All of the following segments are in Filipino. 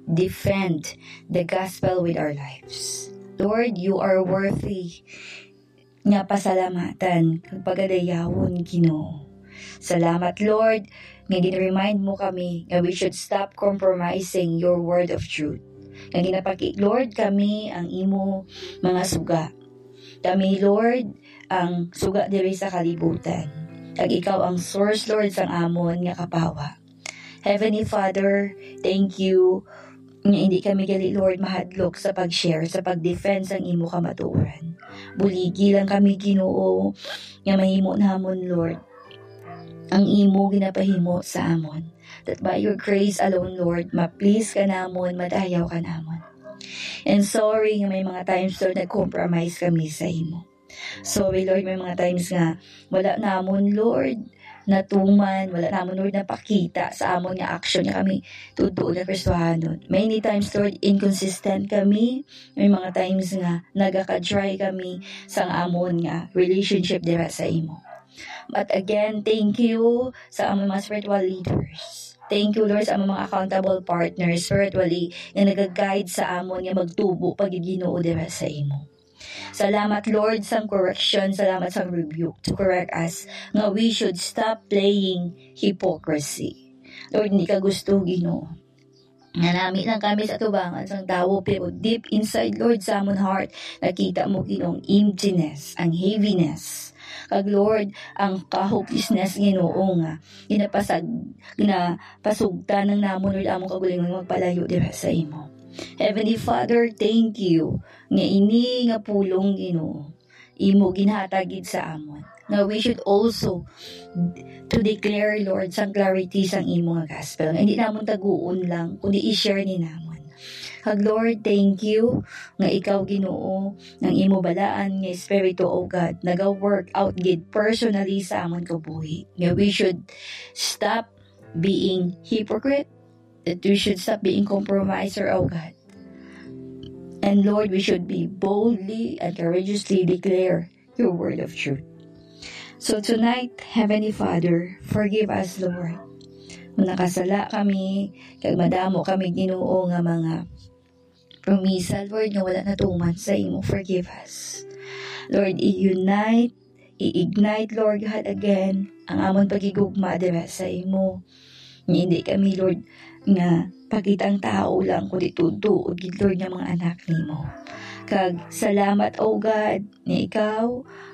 defend the gospel with our lives. Lord, you are worthy nga pasalamatan kag pagadayawon, Ginoo. Salamat, Lord, nga gin-remind mo kami nga we should stop compromising your word of truth. Nga ginapaki, Lord, kami ang imo mga suga. Kami, Lord, ang suga diri sa kalibutan. Kag ikaw ang source, Lord, sang amon nga kapawa. Heavenly Father, thank you nga hindi kami gali, Lord, mahadlok sa pag-share, sa pag-defense ang imo kamatuoran. Buligi lang kami, Ginoo, nga mahimo namon, Lord, ang imo ginapahimo sa amon. That by your grace alone, Lord, ma-please ka namon, madayaw ka namon. And sorry nga may mga times, Lord, nag-compromise kami sa imo. Sorry, Lord, may mga times nga wala namon, Lord, natuman, wala namon, Lord, napakita sa amon nga action nga kami tutuon na Kristohanon. Many times, Lord, inconsistent kami. May mga times nga nagaka-try kami sa amon nga relationship dira sa imo. But again, thank you sa among mga spiritual leaders. Thank you, Lord, sa among mga accountable partners spiritually na nag-guide sa amon nga magtubo pag-Ginoo dira sa imo. Salamat, Lord, sa correction. Salamat sa rebuke to correct us nga we should stop playing hypocrisy. Lord, hindi ka gusto, Ginoo. Nga namin lang kami sa tubangan sang tao, pero deep inside, Lord, sa amon heart, nakita mo, Ginoo, emptiness, ang heaviness. Kag Lord, ang ka-hopelessness, Ginoo, nga ginapasugta ng namon, Lord, among kagulingon magpalayo dira sa imo. Heavenly Father, thank you nga ini nga pulong, Ginoo, imo ginhatagid sa amon. Now we should also to declare, Lord, sang clarity sang imo nga gospel. Nga hindi namon taguon lang, kundi i-share ni namon. Kag Lord, thank you nga ikaw, Ginoo, nang imo balaan nga Espiritu, O God, naga-work out gid personally sa amon kabuhi. Nga we should stop being hypocrite, that we should stop being compromiser, O God. And Lord, we should be boldly and courageously declare your word of truth. So tonight, Heavenly Father, forgive us, Lord. Kung nakasala kami, kag madamo kami, Ginoo, nga mga promisa, Lord, nga wala natuman sa imo, forgive us. Lord, i-ignite, Lord God, again, ang amon pagigugma dira sa imo. Hindi kami, Lord, nga pakitang tao lang, kundi tudo, Lord, nga mga anak nimo. Kag salamat, O God, nga ikaw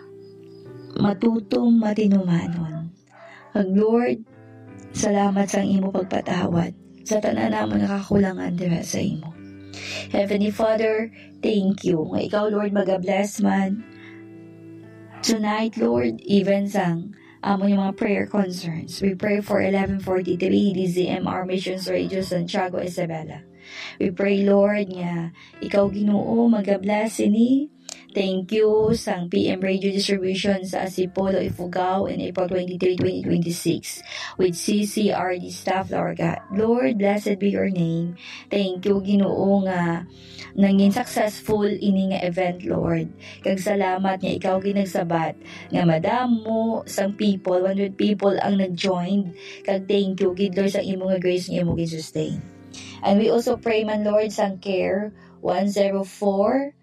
matutong matinumanon. Kag Lord, salamat sa imo pagpatawad sa tanan namon nga kakulangan dira sa imo. Heavenly Father, thank you nga ikaw, Lord, mag-bless man tonight, Lord, even sang among yung mga prayer concerns. We pray for 1143 DZMR Missions Radio Santiago, Isabela. We pray, Lord, nga ikaw, Ginoo, mag-bless ini. Thank you sang PM Radio Distribution sa Asipolo, Ifugao in April 23, 2026 with CCRD staff, Lord God. Lord, blessed be your name. Thank you, Ginoo, nga nangin successful ini nga event, Lord. Kag salamat nga ikaw ginagsabat nga madamo sang people, 100 people ang nag-join. Kag thank you, gid Lord, sa imo nga grace nga imo gin-sustain. And we also pray man, Lord, sang Care 104.3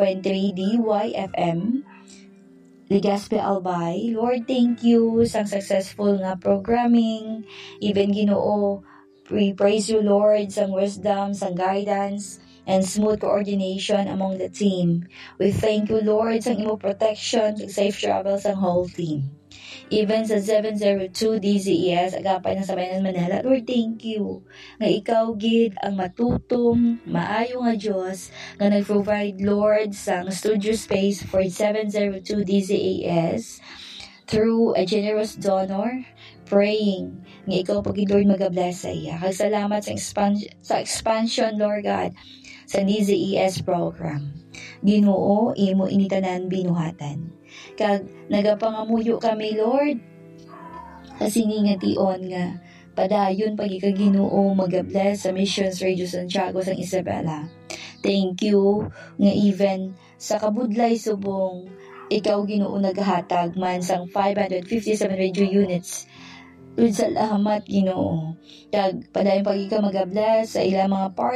DYFM Legazpi, Albay. Lord, thank you sang successful nga programming. Even, Ginoo, we praise you, Lord, sang wisdom, sang guidance, and smooth coordination among the team. We thank you, Lord, sang imo protection, safe travels ang whole team. Even sa 702 DZES, agapay ng Sabayan, Manila, Lord, thank you nga ikaw, gid, ang matutong, maayo nga Diyos, nga nag-provide, Lord, sang studio space for 702 DZES through a generous donor, praying nga ikaw, pagid, Lord, mag-bless sa iya. Salamat sa expansion, Lord God, sa DZES program. Ginoo, imo initanan binuhatan. Kag nagapangamuyo kami, Lord, kasi nga tion nga padayon pagi ka, Ginoo, mag-bless sa Missions Radio Santiago sang Isabela. Thank you nga even sa kabudlay subong ikaw, Ginoo, naghatag man sang 557 radio units. Lord, salamat, Ginoo. Kag padayon pagi ka mag-bless sa ilang mga